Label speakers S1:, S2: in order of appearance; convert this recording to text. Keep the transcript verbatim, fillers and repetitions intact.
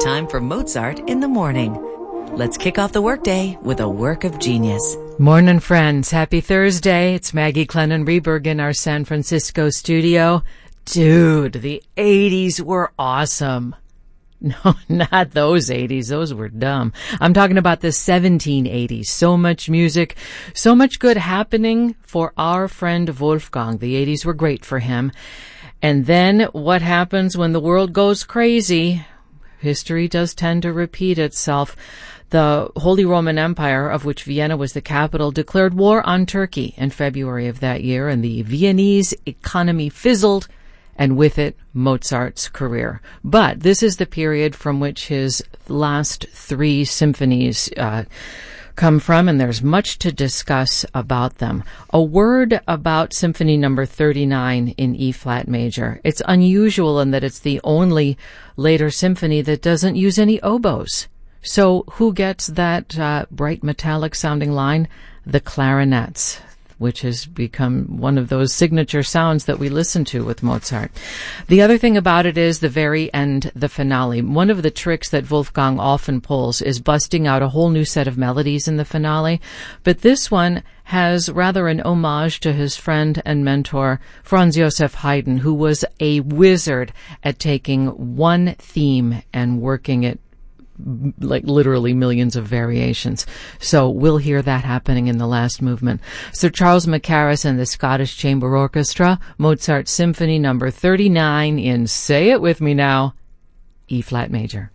S1: time for Mozart in the morning. Let's kick off the workday with a work of genius.
S2: Morning, friends. Happy Thursday. It's Maggie Clennon Reberg in our San Francisco studio. Dude, the eighties were awesome. No, not those eighties. Those were dumb. I'm talking about the seventeen eighties. So much music, so much good happening for our friend Wolfgang. The eighties were great for him. And then what happens when the world goes crazy? History does tend to repeat itself. The Holy Roman Empire, of which Vienna was the capital, declared war on Turkey in February of that year, and the Viennese economy fizzled, and with it, Mozart's career. But this is the period from which his last three symphonies uh, come from, and there's much to discuss about them. A word about Symphony Number thirty-nine in E-flat major. It's unusual in that it's the only later symphony that doesn't use any oboes. So who gets that uh, bright metallic-sounding line? The clarinets, which has become one of those signature sounds that we listen to with Mozart. The other thing about it is the very end, the finale. One of the tricks that Wolfgang often pulls is busting out a whole new set of melodies in the finale, but this one has rather an homage to his friend and mentor, Franz Joseph Haydn, who was a wizard at taking one theme and working it like literally millions of variations. So we'll hear that happening in the last movement. Sir Charles Mackerras and the Scottish Chamber Orchestra, Mozart Symphony Number thirty-nine in, say it with me now, E-flat major.